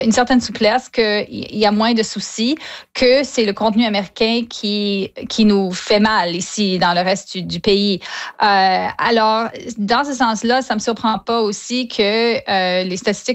une certaine souplesse, qu'il y a moins de soucis, que c'est le contenu américain qui nous fait mal ici, dans le reste du pays. Alors, dans ce sens-là, ça ne me surprend pas aussi que les statistiques